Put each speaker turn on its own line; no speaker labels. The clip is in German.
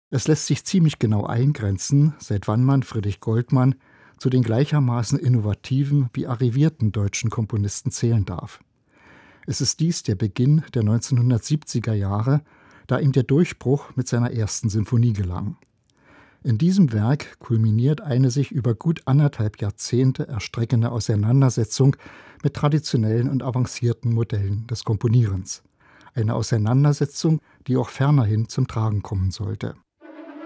Es lässt sich ziemlich genau eingrenzen, seit wann man Friedrich Goldmann zu den gleichermaßen innovativen wie arrivierten deutschen Komponisten zählen darf. Es ist dies der Beginn der 1970er Jahre, da ihm der Durchbruch mit seiner ersten Sinfonie gelang. In diesem Werk kulminiert eine sich über gut 1,5 Jahrzehnte erstreckende Auseinandersetzung mit traditionellen und avancierten Modellen des Komponierens. Eine Auseinandersetzung, die auch fernerhin zum Tragen kommen sollte.